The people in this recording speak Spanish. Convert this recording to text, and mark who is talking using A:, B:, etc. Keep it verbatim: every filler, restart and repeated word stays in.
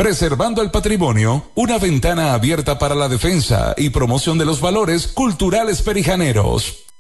A: Preservando el patrimonio, una ventana abierta para la defensa y promoción de los valores culturales perijaneros.